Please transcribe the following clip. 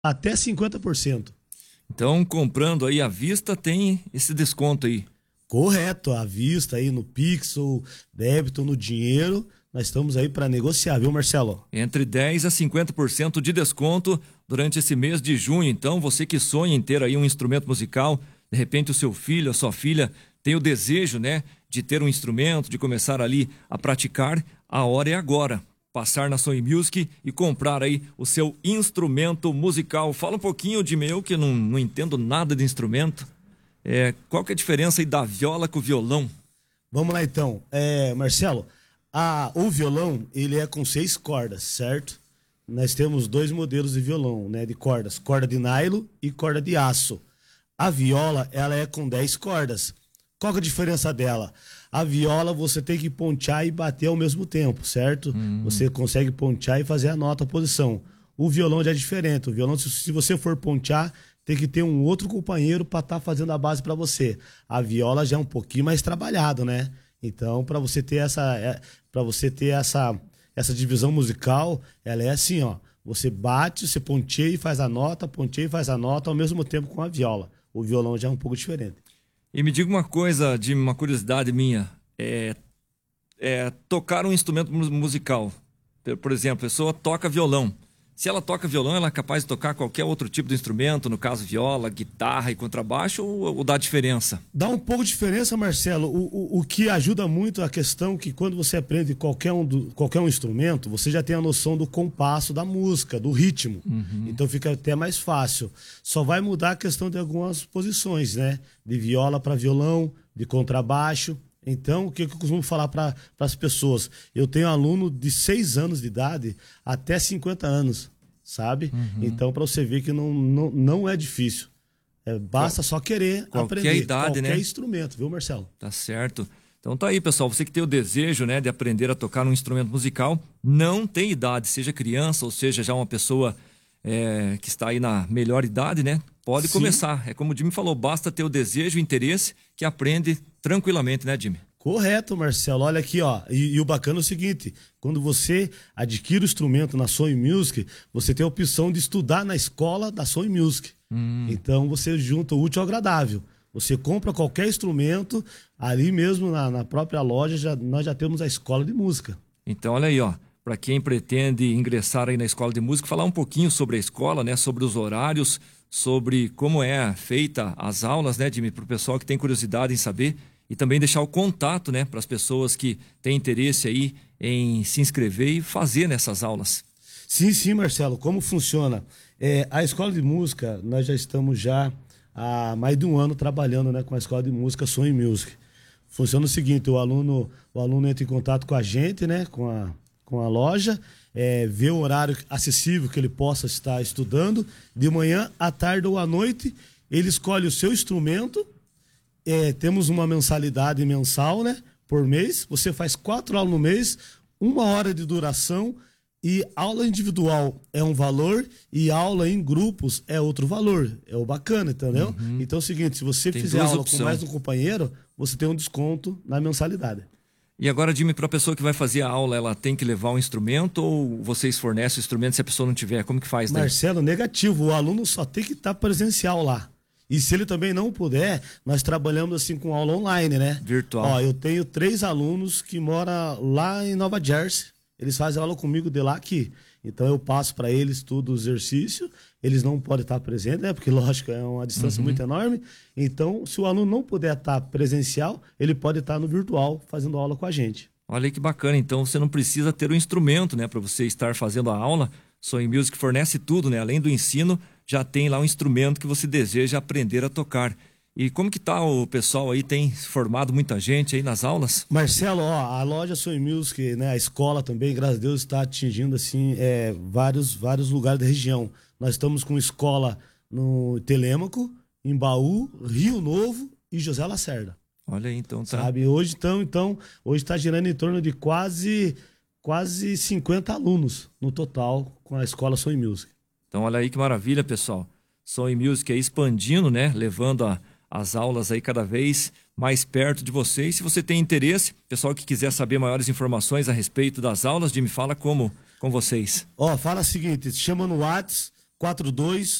até 50%. Então, comprando aí à vista, tem esse desconto aí. Correto, à vista aí no Pix ou débito no dinheiro, nós estamos aí para negociar, viu, Marcelo? Entre 10% a 50% de desconto durante esse mês de junho. Então, você que sonha em ter aí um instrumento musical, de repente o seu filho, a sua filha tem o desejo, né, de ter um instrumento, de começar ali a praticar, a hora é agora. Passar na Sony Music e comprar aí o seu instrumento musical. Fala um pouquinho de meu, que não entendo nada de instrumento. Qual que é a diferença aí da viola com o violão? Vamos lá então. Marcelo, o violão, ele é com 6 cordas, certo? Nós temos 2 modelos de violão, né, de cordas. Corda de nylon e corda de aço. A viola, ela é com 10 cordas. Qual que é a diferença dela? A viola você tem que pontear e bater ao mesmo tempo, certo? Você consegue pontear e fazer a nota, a posição. O violão já é diferente. O violão, se você for pontear, tem que ter um outro companheiro para estar fazendo a base para você. A viola já é um pouquinho mais trabalhado, né? Então, para você ter essa divisão musical, ela é assim, ó. Você bate, você ponteia e faz a nota, ponteia e faz a nota ao mesmo tempo com a viola. O violão já é um pouco diferente. E me diga uma coisa, de uma curiosidade minha, tocar um instrumento musical. Por exemplo, a pessoa toca violão. Se ela toca violão, ela é capaz de tocar qualquer outro tipo de instrumento, no caso viola, guitarra e contrabaixo, ou dá diferença? Dá um pouco de diferença, Marcelo. O que ajuda muito a questão que quando você aprende qualquer um instrumento, você já tem a noção do compasso da música, do ritmo. Então fica até mais fácil. Só vai mudar a questão de algumas posições, né? De viola para violão, de contrabaixo. Então, o que eu costumo falar para as pessoas? Eu tenho aluno de 6 anos de idade até 50 anos, sabe? Então, para você ver que não é difícil. Basta só querer aprender. Qualquer idade, qualquer né? instrumento, viu, Marcelo? Tá certo. Então tá aí, pessoal. Você que tem o desejo, né, de aprender a tocar um instrumento musical, não tem idade, seja criança ou seja já uma pessoa que está aí na melhor idade, né? Pode Sim. começar. É como o Jimmy falou, basta ter o desejo, o interesse, que aprende tranquilamente, né, Jimmy? Correto, Marcelo. Olha aqui, ó. E o bacana é o seguinte: quando você adquire o instrumento na Sony Music, você tem a opção de estudar na escola da Sony Music. Então você junta o útil ao agradável. Você compra qualquer instrumento, ali mesmo na própria loja, nós já temos a escola de música. Então, olha aí, ó. Para quem pretende ingressar aí na escola de música, falar um pouquinho sobre a escola, né? Sobre os horários, sobre como é feita as aulas, né, Jimmy? Para o pessoal que tem curiosidade em saber. E também deixar o contato, né, para as pessoas que têm interesse aí em se inscrever e fazer nessas aulas. Sim, Marcelo. Como funciona? A escola de música, nós já estamos já há mais de um ano trabalhando, né, com a escola de música Sony Music. Funciona o seguinte: o aluno entra em contato com a gente, né, com a loja, vê o horário acessível que ele possa estar estudando, de manhã, à tarde ou à noite, ele escolhe o seu instrumento. Temos uma mensalidade mensal, né, por mês. Você faz 4 aulas no mês, 1 hora de duração, e aula individual é um valor e aula em grupos é outro valor. É o bacana, entendeu? Então é o seguinte: se você Tem fizer duas aula opções. com mais de um companheiro, você tem um desconto na mensalidade. E agora, Jimmy, para a pessoa que vai fazer a aula, ela tem que levar um instrumento ou vocês fornecem o instrumento se a pessoa não tiver? Como que faz, né? Marcelo, negativo. O aluno só tem que estar presencial lá. E se ele também não puder, nós trabalhamos assim com aula online, né? Virtual. Ó, eu tenho 3 alunos que moram lá em Nova Jersey. Eles fazem aula comigo de lá aqui. Então eu passo para eles tudo o exercício. Eles não podem estar presentes, né? Porque, lógico, é uma distância muito enorme. Então, se o aluno não puder estar presencial, ele pode estar no virtual fazendo aula com a gente. Olha aí que bacana. Então você não precisa ter o instrumento, né, para você estar fazendo a aula. Sony Music fornece tudo, né? Além do ensino, já tem lá um instrumento que você deseja aprender a tocar. E como que tá o pessoal aí? Tem formado muita gente aí nas aulas? Marcelo, ó, a loja Sony Music, né, a escola também, graças a Deus, está atingindo assim, vários lugares da região. Nós estamos com escola no Telêmaco, em Baú, Rio Novo e José Lacerda. Olha aí, então tá. Sabe, hoje está girando em torno de quase 50 alunos no total com a escola Sony Music. Então olha aí que maravilha, pessoal. Sony Music aí expandindo, né? Levando as aulas aí cada vez mais perto de vocês. Se você tem interesse, pessoal que quiser saber maiores informações a respeito das aulas, Jimmy, fala como com vocês. Ó, fala o seguinte: chama no WhatsApp 42